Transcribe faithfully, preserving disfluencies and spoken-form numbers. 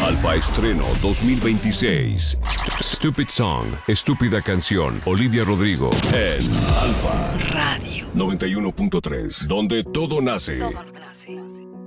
Alfa Estreno dos mil veintiséis. Stupid Song, Estúpida Canción. Olivia Rodrigo en Alfa Radio noventa y uno punto tres, donde todo nace. Todo nace.